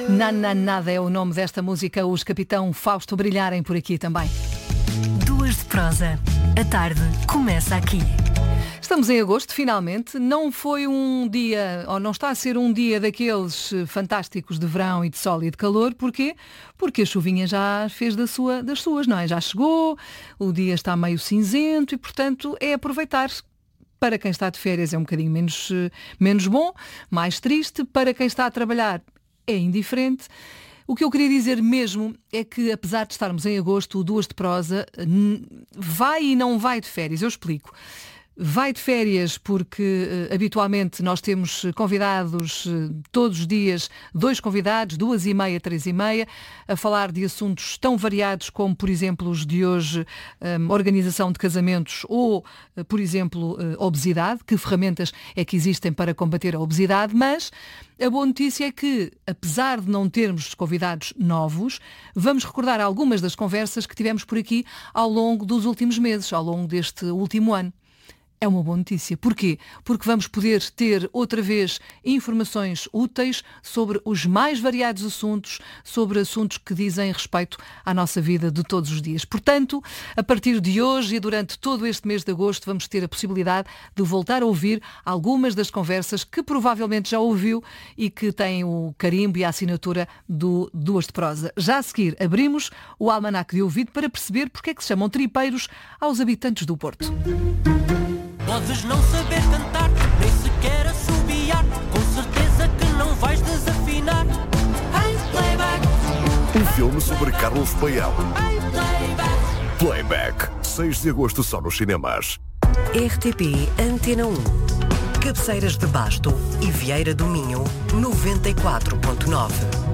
Nada é o nome desta música. Os Capitão Fausto brilharem por aqui também. Duas de prosa. A tarde começa aqui. Estamos em agosto, finalmente. Não foi um dia, ou não está a ser um dia daqueles fantásticos de verão e de sol e de calor. Porquê? Porque a chuvinha já fez das suas, não é? Já chegou, o dia está meio cinzento e, portanto, é aproveitar. Para quem está de férias é um bocadinho menos bom, mais triste. Para quem está a trabalhar é indiferente. O que eu queria dizer mesmo é que, apesar de estarmos em agosto, o Duas de Prosa vai e não vai de férias. Eu explico. Vai de férias porque habitualmente nós temos convidados todos os dias, 2 convidados, 2h30, 3h30, a falar de assuntos tão variados como, por exemplo, os de hoje, organização de casamentos ou, por exemplo, obesidade. Que ferramentas é que existem para combater a obesidade? Mas a boa notícia é que, apesar de não termos convidados novos, vamos recordar algumas das conversas que tivemos por aqui ao longo dos últimos meses, ao longo deste último ano. É uma boa notícia. Porquê? Porque vamos poder ter outra vez informações úteis sobre os mais variados assuntos, sobre assuntos que dizem respeito à nossa vida de todos os dias. Portanto, a partir de hoje e durante todo este mês de agosto vamos ter a possibilidade de voltar a ouvir algumas das conversas que provavelmente já ouviu e que têm o carimbo e a assinatura do Duas de Prosa. Já a seguir, abrimos o almanaque de ouvido para perceber porque é que se chamam tripeiros aos habitantes do Porto. Podes não saber cantar, nem sequer assobiar, com certeza que não vais desafinar. Hey, playback. Um filme sobre Carlos Paião. Hey, playback. Playback, 6 de agosto só nos cinemas. RTP Antena 1. Cabeceiras de Basto e Vieira do Minho, 94.9.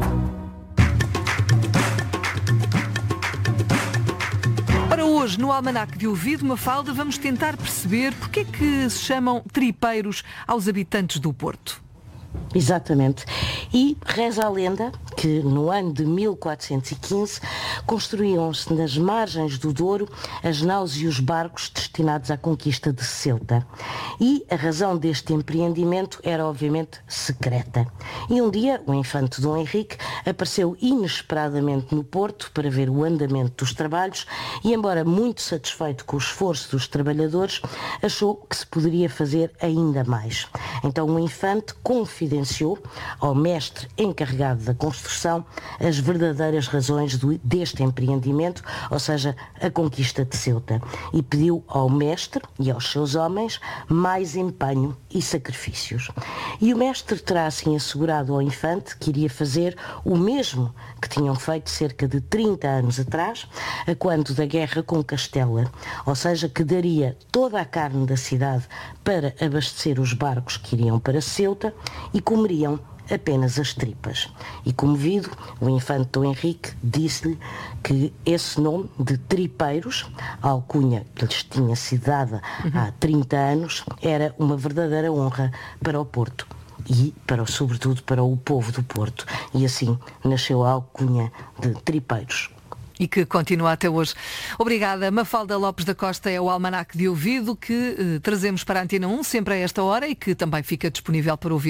Hoje, no Almanaque de Ouvido, Mafalda, vamos tentar perceber porque é que se chamam tripeiros aos habitantes do Porto. Exatamente. E reza a lenda que no ano de 1415 construíam-se nas margens do Douro as naus e os barcos destinados à conquista de Ceuta. E a razão deste empreendimento era obviamente secreta. E um dia o infante Dom Henrique apareceu inesperadamente no Porto para ver o andamento dos trabalhos e, embora muito satisfeito com o esforço dos trabalhadores, achou que se poderia fazer ainda mais. Então o infante confidenciou ao mestre encarregado da construção as verdadeiras razões deste empreendimento, ou seja, a conquista de Ceuta, e pediu ao mestre e aos seus homens mais empenho e sacrifícios. E o mestre terá assim assegurado ao infante que iria fazer o mesmo que tinham feito cerca de 30 anos atrás, a quando da guerra com Castela, ou seja, que daria toda a carne da cidade para abastecer os barcos que iriam para Ceuta e comeriam apenas as tripas. E comovido, o infante Dom Henrique disse-lhe que esse nome de tripeiros, a alcunha que lhes tinha sido dada há 30 anos, era uma verdadeira honra para o Porto e, sobretudo, para o povo do Porto. E assim nasceu a alcunha de tripeiros. E que continua até hoje. Obrigada. Mafalda Lopes da Costa é o Almanaque de Ouvido que trazemos para a Antena 1 sempre a esta hora e que também fica disponível para ouvir